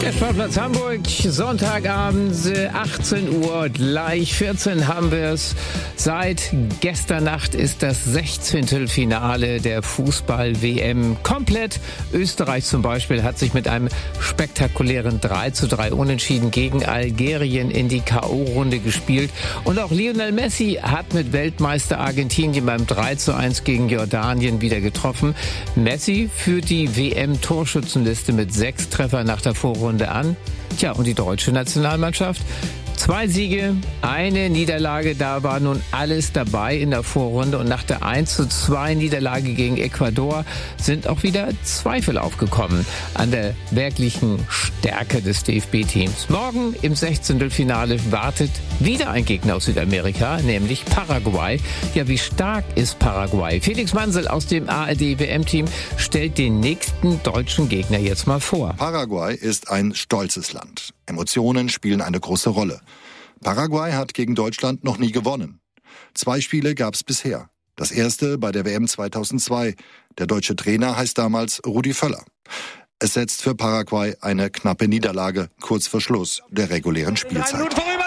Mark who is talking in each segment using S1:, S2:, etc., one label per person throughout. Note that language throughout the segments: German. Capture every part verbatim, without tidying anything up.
S1: Der Sportplatz Hamburg, Sonntagabend, achtzehn Uhr, gleich vierzehn haben wir es. Seit gestern Nacht ist das Sechzehntelfinale der Fußball-W M komplett. Österreich zum Beispiel hat sich mit einem spektakulären drei zu drei Unentschieden gegen Algerien in die K O-Runde gespielt. Und auch Lionel Messi hat mit Weltmeister Argentinien beim drei zu eins gegen Jordanien wieder getroffen. Messi führt die W M-Torschützenliste mit sechs Treffern nach der Vorrunde an. Tja, und die deutsche Nationalmannschaft? Zwei Siege, eine Niederlage, da war nun alles dabei in der Vorrunde. Und nach der eins zu zwei Niederlage gegen Ecuador sind auch wieder Zweifel aufgekommen an der wirklichen Stärke des D F B-Teams. Morgen im Sechzehntelfinale wartet wieder ein Gegner aus Südamerika, nämlich Paraguay. Ja, wie stark ist Paraguay? Felix Mansel aus dem A R D-W M-Team stellt den nächsten deutschen Gegner jetzt mal vor.
S2: Paraguay ist ein stolzes Land. Emotionen spielen eine große Rolle. Paraguay hat gegen Deutschland noch nie gewonnen. Zwei Spiele gab es bisher. Das erste bei der W M zweitausendzwei. Der deutsche Trainer heißt damals Rudi Völler. Es setzt für Paraguay eine knappe Niederlage kurz vor Schluss der regulären Spielzeit.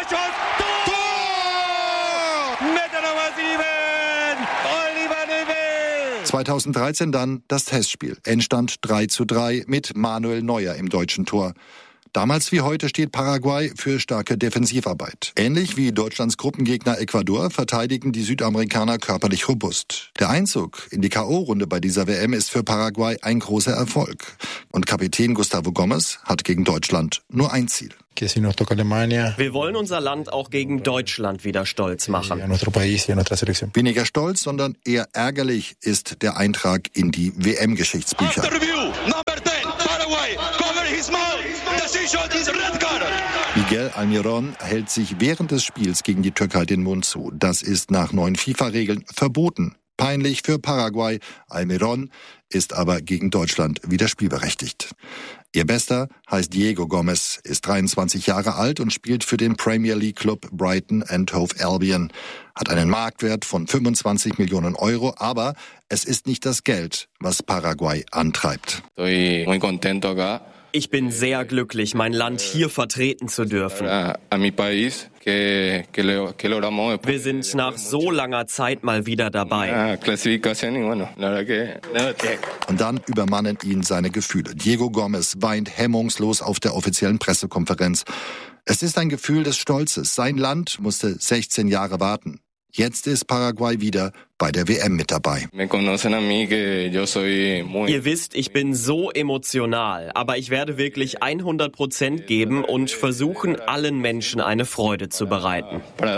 S2: zweitausenddreizehn dann das Testspiel. Endstand drei zu drei mit Manuel Neuer im deutschen Tor. Damals wie heute steht Paraguay für starke Defensivarbeit. Ähnlich wie Deutschlands Gruppengegner Ecuador verteidigen die Südamerikaner körperlich robust. Der Einzug in die K O-Runde bei dieser W M ist für Paraguay ein großer Erfolg. Und Kapitän Gustavo Gomes hat gegen Deutschland nur ein Ziel.
S3: Wir wollen unser Land auch gegen Deutschland wieder stolz machen.
S2: Weniger stolz, sondern eher ärgerlich ist der Eintrag in die W M-Geschichtsbücher. Miguel Almirón hält sich während des Spiels gegen die Türkei den Mund zu. Das ist nach neuen FIFA-Regeln verboten. Peinlich für Paraguay. Almirón ist aber gegen Deutschland wieder spielberechtigt. Ihr Bester heißt Diego Gomes, ist dreiundzwanzig Jahre alt und spielt für den Premier League Club Brighton and Hove Albion. Hat einen Marktwert von fünfundzwanzig Millionen Euro, aber es ist nicht das Geld, was Paraguay antreibt.
S3: Ich bin sehr glücklich, mein Land hier vertreten zu dürfen. Wir sind nach so langer Zeit mal wieder dabei.
S2: Und dann übermannen ihn seine Gefühle. Diego Gomes weint hemmungslos auf der offiziellen Pressekonferenz. Es ist ein Gefühl des Stolzes. Sein Land musste sechzehn Jahre warten. Jetzt ist Paraguay wieder bei der W M mit dabei.
S3: Ihr wisst, ich bin so emotional, aber ich werde wirklich hundert Prozent geben und versuchen, allen Menschen eine Freude zu bereiten.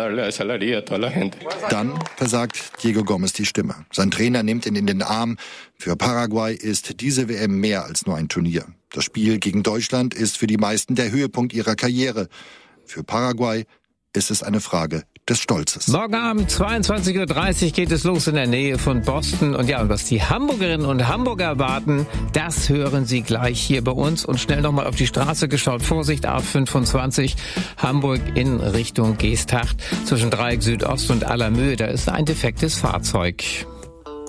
S2: Dann versagt Diego Gomes die Stimme. Sein Trainer nimmt ihn in den Arm. Für Paraguay ist diese W M mehr als nur ein Turnier. Das Spiel gegen Deutschland ist für die meisten der Höhepunkt ihrer Karriere. Für Paraguay ist es eine Frage des Stolzes.
S1: Morgen Abend zweiundzwanzig Uhr dreißig geht es los in der Nähe von Boston. Und ja, und was die Hamburgerinnen und Hamburger erwarten, das hören Sie gleich hier bei uns. Und schnell nochmal auf die Straße geschaut. Vorsicht, A fünfundzwanzig, Hamburg in Richtung Geesthacht. Zwischen Dreieck Südost und Allermöhe, da ist ein defektes Fahrzeug.